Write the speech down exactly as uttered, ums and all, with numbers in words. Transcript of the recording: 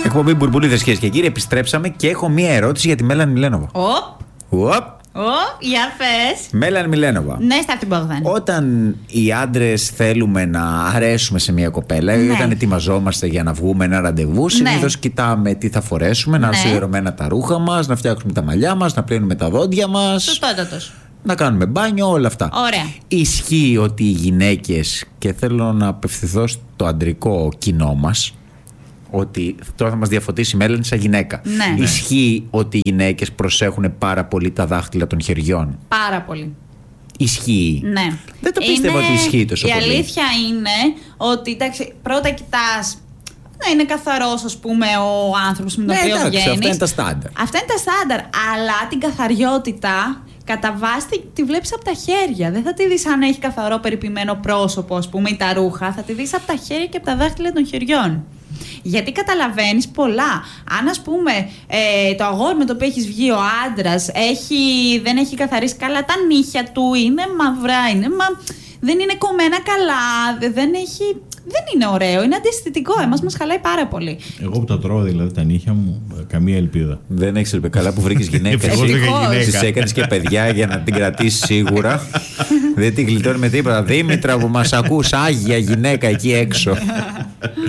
Εκπομπή Μπουρμπουλίδες, κυρίες και κύριοι. Επιστρέψαμε και έχω μία ερώτηση για τη Μέλανη Μιλένοβα. Οπ! Οπ! Ω, για πες. Μέλανη Μιλένοβα. Ναι, Στάθη Μπογδάνη. Όταν οι άντρες θέλουμε να αρέσουμε σε μια κοπέλα, Ναι. ή όταν ετοιμαζόμαστε για να βγούμε ένα ραντεβού, συνήθως κοιτάμε τι θα φορέσουμε, να είναι Ναι. σιδερωμένα τα ρούχα μας, να φτιάξουμε τα μαλλιά μας, να πλύνουμε τα δόντια μας. Σωστότατος. Να κάνουμε μπάνιο, όλα αυτά. Ωραία. Ισχύει ότι οι γυναίκες, και θέλω να απευθυνθώ στο αντρικό κοινό μας, ότι τώρα θα μας διαφωτίσει η Μέλανη σαν γυναίκα. Ναι. Ισχύει ότι οι γυναίκες προσέχουν πάρα πολύ τα δάχτυλα των χεριών? Πάρα πολύ. Ισχύει. Ναι. Δεν το πίστευα ότι ισχύει τόσο η πολύ. Η αλήθεια είναι ότι, εντάξει, πρώτα κοιτάς να είναι καθαρός, ας πούμε, ο άνθρωπος με τον Ναι, οποίο εντάξει, βγαίνεις. αυτά είναι τα στάνταρ. Αυτά είναι τα στάνταρ. Αλλά την καθαριότητα, κατά βάση, τη, τη βλέπεις από τα χέρια. Δεν θα τη δεις αν έχει καθαρό περιποιημένο πρόσωπο, ας πούμε, ή τα ρούχα. Θα τη δεις από τα χέρια και από τα δάχτυλα των χεριών. Γιατί καταλαβαίνεις πολλά. Αν, ας πούμε, ε, το αγόρι με το οποίο έχεις βγει, ο άντρας, έχει, δεν έχει καθαρίσει καλά τα νύχια του, είναι μαυρά, είναι μα... δεν είναι κομμένα καλά, δεν έχει... Δεν είναι ωραίο, είναι αντισθητικό. Εμάς μας χαλάει πάρα πολύ. Εγώ που τα τρώω δηλαδή τα νύχια μου, καμία ελπίδα. Δεν έχεις ελπίδα. Καλά που βρήκες γυναίκα. Ευτυχώς. Τις έκανες και παιδιά για να την κρατήσεις σίγουρα. Δεν την γλιτώνει με τίποτα. Δήμητρα που μας ακούς, άγια γυναίκα εκεί έξω.